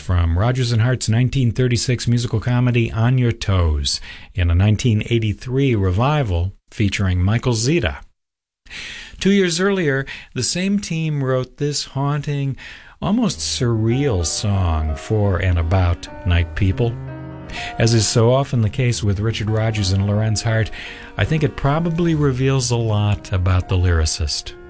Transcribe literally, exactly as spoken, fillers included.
from Rodgers and Hart's nineteen thirty-six musical comedy On Your Toes, in a nineteen eighty-three revival featuring Michael Zita. Two years earlier, the same team wrote this haunting, almost surreal song for and about night people. As is so often the case with Richard Rodgers and Lorenz Hart, I think it probably reveals a lot about the lyricist.